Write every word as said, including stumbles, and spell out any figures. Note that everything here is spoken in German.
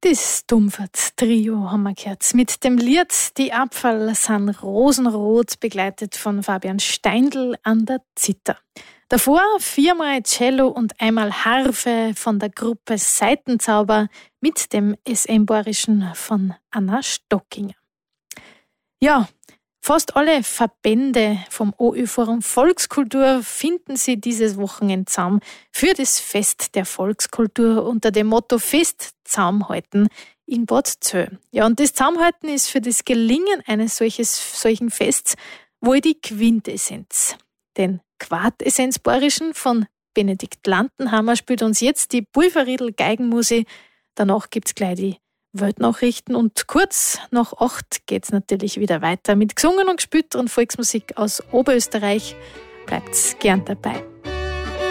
Das Dumpfert-Trio haben wir gehört. Mit dem Lied Die Apfel sind rosenrot, begleitet von Fabian Steindl an der Zither. Davor viermal Cello und einmal Harfe von der Gruppe Seitenzauber mit dem S M-Borischen von Anna Stockinger. Ja, fast alle Verbände vom O Ö-Forum Volkskultur finden Sie dieses Wochenende zusammen für das Fest der Volkskultur unter dem Motto Fest zusammenhalten in Bad Zöll. Ja, und das Zusammenhalten ist für das Gelingen eines solches, solchen Fests wohl die Quintessenz. Den Quartessenz-Borischen von Benedikt Lantenhammer spielt uns jetzt die Pulverriedl Geigenmusik. Danach gibt's gleich die Weltnachrichten und kurz nach acht geht's natürlich wieder weiter mit gesungen und gespielteren Volksmusik aus Oberösterreich. Bleibt's gern dabei.